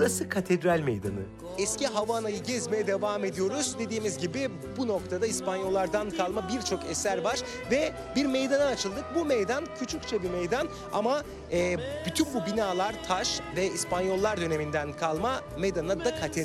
Burası Katedral Meydanı. Eski Havana'yı gezmeye devam ediyoruz. Dediğimiz gibi bu noktada İspanyollardan kalma birçok eser var ve bir meydana açıldık. Bu meydan küçükçe bir meydan ama bütün bu binalar taş ve İspanyollar döneminden kalma, meydana da katedral